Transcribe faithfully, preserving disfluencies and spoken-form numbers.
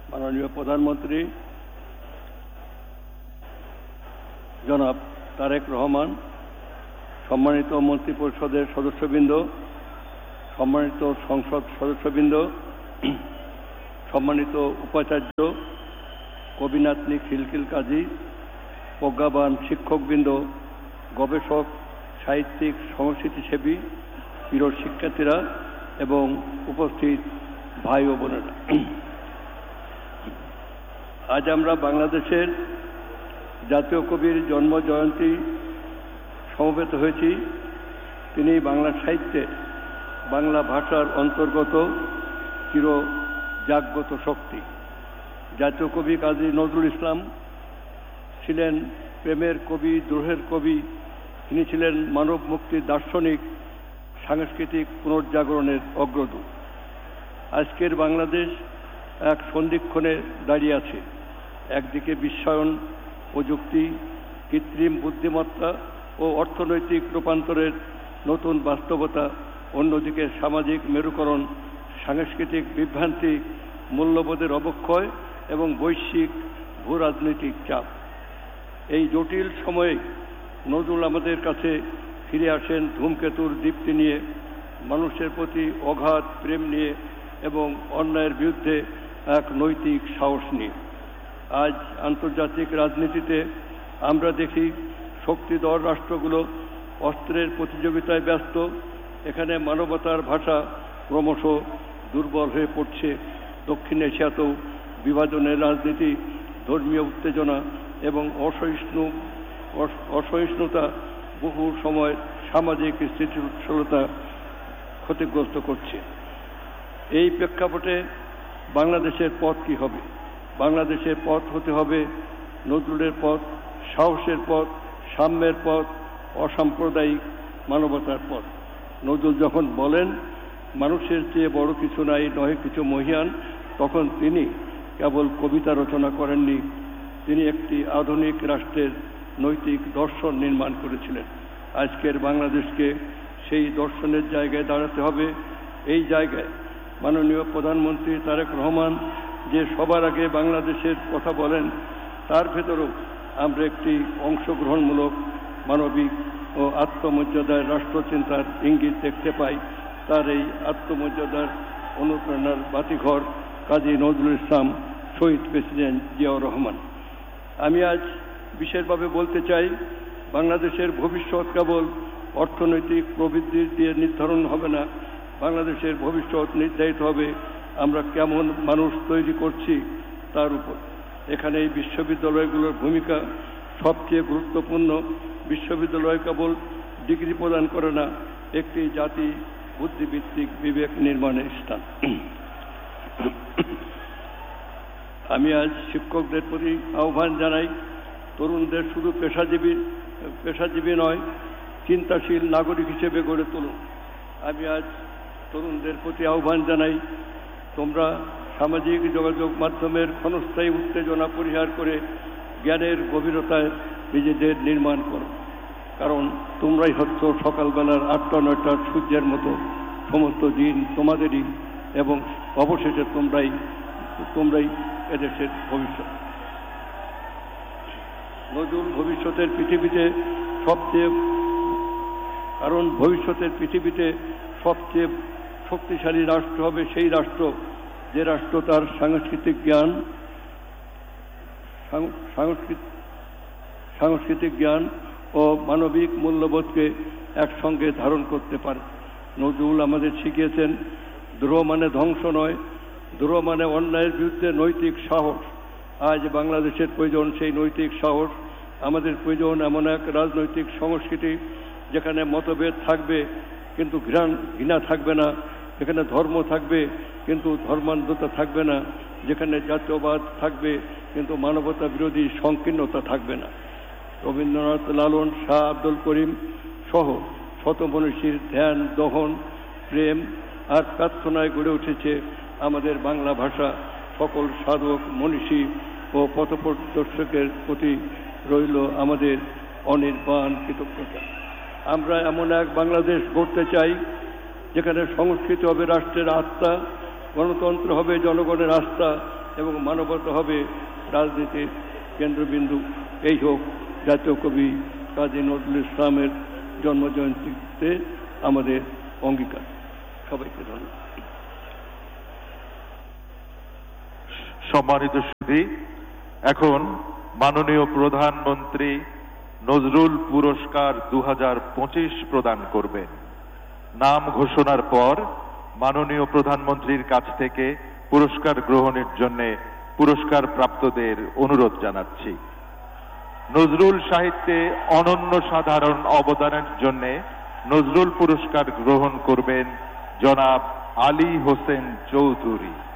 মাননীয় প্রধানমন্ত্রী জনাব তারেক রহমান, সম্মানিত মন্ত্রিপরিষদের সদস্যবৃন্দ, সম্মানিত সংসদ সদস্যবৃন্দ, সম্মানিত উপাচার্য, কবিনাতনী খিলখিল কাজী, প্রজ্ঞাবান শিক্ষকবৃন্দ, গবেষক, সাহিত্যিক, সংস্কৃতিসেবী, প্রিয় শিক্ষার্থীরা এবং উপস্থিত ভাই ও বোনেরা, আজ আমরা বাংলাদেশের জাতীয় কবির জন্ম জয়ন্তী সমবেত হয়েছি। তিনি বাংলা সাহিত্যে বাংলা ভাষার অন্তর্গত চির জাগ্রত শক্তি। জাতীয় কবি কাজী নজরুল ইসলাম ছিলেন প্রেমের কবি, দ্রোহের কবি। তিনি ছিলেন মানব মুক্তির দার্শনিক, সাংস্কৃতিক পুনর্জাগরণের অগ্রদূত। আজকের বাংলাদেশ এক সন্ধিক্ষণে দাঁড়িয়ে আছে। একদিকে বিশ্বায়ন, প্রযুক্তি, কৃত্রিম বুদ্ধিমত্তা ও অর্থনৈতিক রূপান্তরের নতুন বাস্তবতা, অন্যদিকে সামাজিক মেরুকরণ, সাংস্কৃতিক বিভ্রান্তি, মূল্যবোধের অবক্ষয় এবং বৈশ্বিক ভূ রাজনৈতিক চাপ। এই জটিল সময়ে নজরুল আমাদের কাছে ফিরে আসেন ধূমকেতুর দীপ্তি নিয়ে, মানুষের প্রতি অগাধ প্রেম নিয়ে এবং অন্যায়ের বিরুদ্ধে এক নৈতিক সাহস নিয়ে। আজ আন্তর্জাতিক রাজনীতিতে আমরা দেখি শক্তিধর রাষ্ট্রগুলো অস্ত্রের প্রতিযোগিতায় ব্যস্ত। এখানে মানবতার ভাষা ক্রমশ দুর্বল হয়ে পড়ছে। দক্ষিণ এশিয়াতেও বিভাজনের রাজনীতি, ধর্মীয় উত্তেজনা এবং অসহিষ্ণু অসহিষ্ণুতা বহু সময় সামাজিক স্থিতিশীলতা ক্ষতিগ্রস্ত করছে। এই প্রেক্ষাপটে বাংলাদেশের পথ কি হবে? বাংলাদেশের পথ হতে হবে নজরুলের পথ, সাহসের পথ, সাম্যের পথ, অসাম্প্রদায়িক মানবতার পথ। নজরুল যখন বলেন মানুষের চেয়ে বড় কিছু নাই, নহে কিছু মহিয়ান, তখন তিনি কেবল কবিতা রচনা করেননি, তিনি একটি আধুনিক রাষ্ট্রের নৈতিক দর্শন নির্মাণ করেছিলেন। আজকের বাংলাদেশকে সেই দর্শনের জায়গায় দাঁড়াতে হবে। এই জায়গায় মাননীয় প্রধানমন্ত্রী তারেক রহমান যে সবার আগে বাংলাদেশের কথা বলেন, তার ভেতরেও আমরা একটি অংশগ্রহণমূলক, মানবিক ও আত্মমর্যাদার রাষ্ট্রচিন্তার ইঙ্গিত দেখতে পাই। তার এই আত্মমর্যাদার অনুপ্রেরণার বাতিঘর কাজী নজরুল ইসলাম, শহীদ প্রেসিডেন্ট জিয়াউর রহমান। আমি আজ বিশেষভাবে বলতে চাই, বাংলাদেশের ভবিষ্যৎ কেবল অর্থনৈতিক প্রবৃদ্ধি দিয়ে নির্ধারণ হবে না। বাংলাদেশের ভবিষ্যৎ নির্ধারিত হবে আমরা কেমন মানুষ তৈরি করছি তার উপর। এখানে এই বিশ্ববিদ্যালয়গুলোর ভূমিকা সবচেয়ে গুরুত্বপূর্ণ। বিশ্ববিদ্যালয় কেবল ডিগ্রি প্রদান করে না, একটি জাতি বুদ্ধিভিত্তিক বিবেক নির্মাণের স্থান। আমি আজ শিক্ষকদের প্রতি আহ্বান জানাই, তরুণদের শুধু পেশাজীবী পেশাজীবী নয়, চিন্তাশীল নাগরিক হিসেবে গড়ে তুলুন। আমি আজ তরুণদের প্রতি আহ্বান জানাই, তোমরা সামাজিক যোগাযোগ মাধ্যমের ক্ষণস্থায়ী উত্তেজনা পরিহার করে জ্ঞানের গভীরতায় নিজেদের নির্মাণ করো। কারণ তোমরাই হচ্ছ সকালবেলার আটটা নয়টার সূর্যের মতো। সমস্ত দিন তোমাদেরই এবং অবশেষে তোমরাই তোমরাই এদেশের ভবিষ্যৎ। নজরুল ভবিষ্যতের পৃথিবীতে সবচেয়ে কারণ ভবিষ্যতের পৃথিবীতে সবচেয়ে শক্তিশালী রাষ্ট্র হবে সেই রাষ্ট্র যে রাষ্ট্র তার সাংস্কৃতিক জ্ঞান সাংস্কৃতিক জ্ঞান ও মানবিক মূল্যবোধকে একসঙ্গে ধারণ করতে পারে। নজরুল আমাদের শিখিয়েছেন, দ্রোহ মানে ধ্বংস নয়, দ্রোহ মানে অন্যায়ের বিরুদ্ধে নৈতিক সাহস। আজ বাংলাদেশের প্রয়োজন সেই নৈতিক সাহস। আমাদের প্রয়োজন এমন এক রাজনৈতিক সংস্কৃতি যেখানে মতভেদ থাকবে কিন্তু ঘৃণা ঘৃণা থাকবে না, যেখানে ধর্ম থাকবে কিন্তু ধর্মান্ধতা থাকবে না, যেখানে জাতীয়বাদ থাকবে কিন্তু মানবতা বিরোধী সংকীর্ণতা থাকবে না। রবীন্দ্রনাথ, লালন, শাহ আব্দুল করিম সহ শত মনীষীর ধ্যান, দহন, প্রেম আর প্রার্থনায় গড়ে উঠেছে আমাদের বাংলা ভাষা। সকল সাধক, মনীষী ও পথপ্রদর্শকের প্রতি রইল আমাদের অনির্বাণ কৃতজ্ঞতা। আমরা এমন এক বাংলাদেশ গড়তে চাই যেখানে সংস্কৃতি হবে রাষ্ট্রের আত্মা, গণতন্ত্র হবে জনগণের আস্থা এবং মানবতা হবে রাজনীতির কেন্দ্রবিন্দু। এই হোক জাতীয় কবি কাজী নজরুল ইসলামের জন্মজয়ন্তীতে আমাদের অঙ্গীকার। সবাইকে ধন্যবাদ। সম্মানিত সুধী, এখন মাননীয় প্রধানমন্ত্রী নজরুল পুরস্কার দু হাজার পঁচিশ প্রদান করবেন। নাম ঘোষণার পর মাননীয় প্রধানমন্ত্রীর কাছ থেকে পুরস্কার গ্রহণের জন্য পুরস্কার প্রাপ্তদের অনুরোধ জানাচ্ছি। নজরুল সাহিত্যে অনন্য সাধারণ অবদানের জন্য নজরুল পুরস্কার গ্রহণ করবেন জনাব আলী হোসেন চৌধুরী।